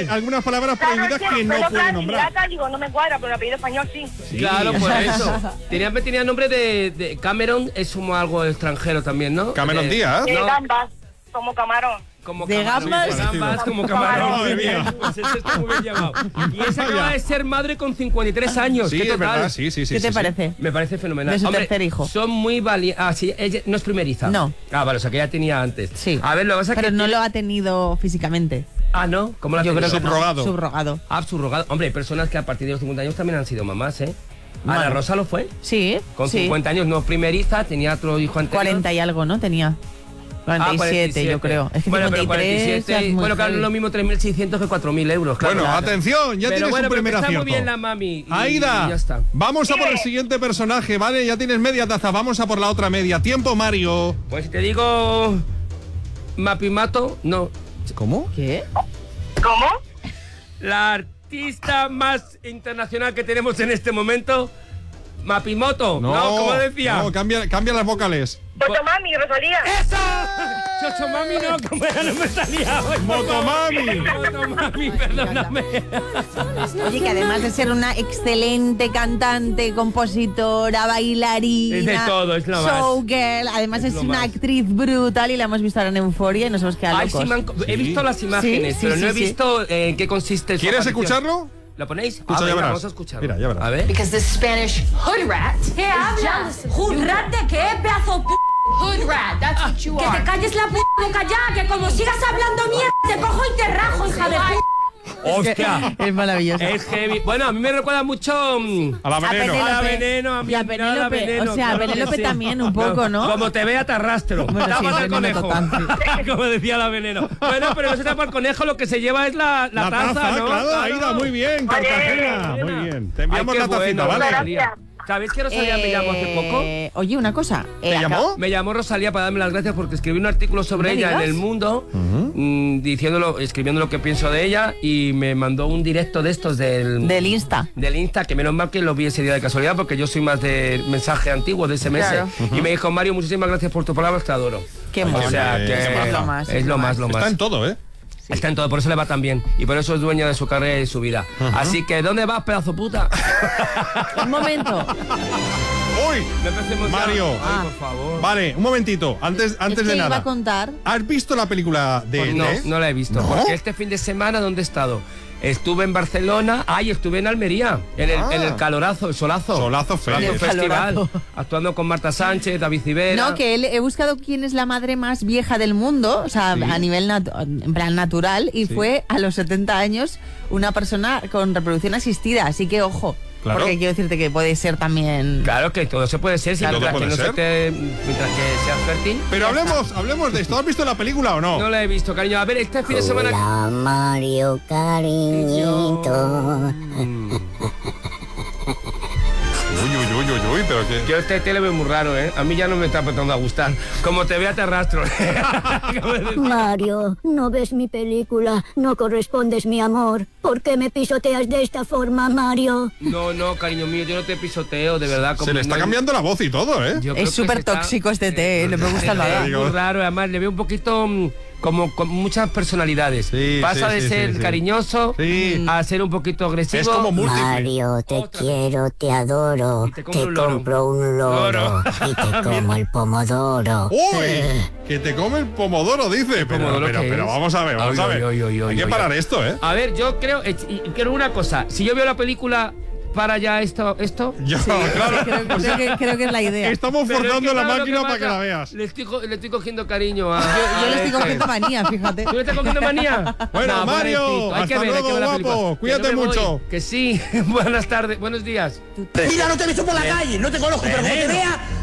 algunas palabras prohibidas que no puede nombrar. Digo, no me cuadra, pero el apellido español sí. Claro, por eso. Tenía nombre de Cameron, es como algo extranjero también, ¿no? Cameron Díaz. De gambas, como camarón. Como ¿De gambas? De gambas, como camarón. Madre mía. Pues ese está muy bien llamado. Y esa acaba de ser madre con 53 años. Sí, ¿Qué es total? verdad, sí. ¿Qué te parece? Me parece fenomenal. De su Hombre, tercer hijo. Son muy valientes. Ah, sí, ella no es primeriza. No. Ah, vale, o sea que ya tenía antes. Sí. A ver, lo que pasa es Pero que no lo ha tenido físicamente. Ah, ¿no? ¿Cómo la Yo creo que Subrogado. no. Subrogado. Ah, subrogado. Hombre, hay personas que a partir de los 50 años también han sido mamás, ¿eh? Ana Bueno. Rosa lo fue. Sí. Con sí. 50 años, no primeriza, tenía otro hijo anterior. 40 y algo, ¿no? Tenía. 47, yo creo. Es que bueno, 53 pero 47, ya es muy bueno, claro, no es heavy. lo mismo 3.600 que 4.000 euros. Claro, Bueno, claro. atención, ya Pero tienes bueno, un primer pero está acierto. muy bien la mami. Y Aida, ya está. vamos a por el siguiente personaje, ¿vale? Ya tienes media taza, vamos a por la otra media. Tiempo, Mario. Pues te digo... Mapimato, no. ¿Cómo? ¿Qué? ¿Cómo? La artista más internacional que tenemos en este momento, Mapimoto. No, ¿cómo decía? No, cambia las vocales. Motomami, Rosalía. ¡Eso! Chochomami no, como ya no me salía hoy. Motomami. Motomami, perdóname. Oye, que además de ser una excelente cantante, compositora, bailarina, Es de todo, es lo más. showgirl, además es lo una más. actriz brutal y la hemos visto ahora en Euforia y nos hemos quedado Ay, sí, locos. he visto las imágenes, Sí, pero sí, no he sí. visto en qué consiste su ¿Quieres aparición. escucharlo? ¿Lo ponéis? Escucha, ya venga, verás. vamos a escucharlo. Mira, ya verás. A ver. Because this Spanish hood rat. ¿Qué hablas? ¿Hood rat de qué, pedazo de p***? Hood rat, that's what you Que te are. calles la p*** boca ya, que como sigas hablando mierda, te cojo y te rajo, hija de p***. ¡Hostia! Es maravilloso. Es heavy. Bueno, a mí me recuerda mucho A la veneno. a la veneno, a mi Y a admirada Penélope, veneno. o sea, a claro que Penélope sí. también un poco, ¿no? Como te vea, te arrastro. Bueno, sí, Tapas al veneno conejo. total, Como decía la veneno. Bueno, pero no se tapa el conejo, lo que se lleva es la taza, ¿no? claro, Aida, muy bien, Cartagena. Muy Muy bien. bien. Te enviamos Ay, qué la tacita, bueno, ¿vale? Rosalía. ¿Sabéis que Rosalía me llamó hace poco? Oye, una cosa. ¿Te llamó? Me llamó Rosalía para darme las gracias porque escribí un artículo sobre ¿Me ella digas? en El Mundo, escribiendo lo que pienso de ella, y me mandó un directo de estos Del Insta. del Insta, que menos mal que lo vi ese día de casualidad, porque yo soy más de mensaje antiguo, de SMS. Claro. Y me dijo, Mario, muchísimas gracias por tu palabra, te adoro. Qué O mono. sea, Qué que maja. Es lo más. es lo más, lo más. Está en todo, ¿eh? Está en todo, por eso le va tan bien. Y por eso es dueña de su carrera y su vida. Así que, ¿dónde vas, pedazo puta? Un momento. ¡Uy! No empecemos ya. Mario. Ay, por favor. Vale, un momentito, antes Es que de iba nada. a contar. ¿Has visto la película de Pues no, ET? no la he visto. ¿No? Porque este fin de semana, ¿dónde he estado? Estuve en Barcelona, estuve en Almería, en el calorazo, el solazo. Solazo feo. Solazo El Festival, calorazo. actuando con Marta Sánchez, David Civera. No, que he buscado quién es la madre más vieja del mundo, o sea, a nivel en plan natural, y fue a los 70 años una persona con reproducción asistida, así que ojo. Claro. Porque quiero decirte que puede ser también... Claro que todo se puede ser, Claro, mientras, todo que puede no se mientras que seas fértil. Pero hablemos de esto. ¿Has visto la película o no? No la he visto, cariño. A ver, este fin de semana... Hola, Mario, cariñito. Uy, pero que... Yo este tele veo muy raro, ¿eh? A mí ya no me está empezando a gustar. Como te vea, te arrastro. Como decía. Mario, no ves mi película, no correspondes mi amor. ¿Por qué me pisoteas de esta forma, Mario? No, cariño mío, yo no te pisoteo, de verdad. Se le está cambiando la voz y todo, ¿eh? Yo creo Es que súper se está- tóxico este té, no me gusta nada. Es muy raro, además le veo un poquito como con muchas personalidades. Sí, Pasa sí, de sí, ser sí. cariñoso Sí. a ser un poquito agresivo. Es como múltiple. Mario, te Otra. quiero, te adoro. Y te compro Te un loro. compro un loro. Loro. Y te como el pomodoro. ¡Uy! Que te come el pomodoro, dice. pomodoro qué Pero es? vamos a ver, vamos a ver. Hay que parar esto, ¿eh? A ver, yo creo, y quiero una cosa. Si yo veo la película, para ya esto. Ya, claro. Creo que es la idea. Estamos Pero es forzando que, la claro, máquina ¿qué para que pasa? la veas. Le estoy cogiendo cariño a. Yo le estoy este. cogiendo manía, fíjate. ¿Tú le estás cogiendo manía? Bueno, No, Mario, pobrecito, hay hasta que ver, luego, hay que ver la guapo. película. Cuídate Que no me mucho. voy, que sí. Buenas tardes, buenos días. Mira, no te he visto por la calle, no te conozco, pero como te vea,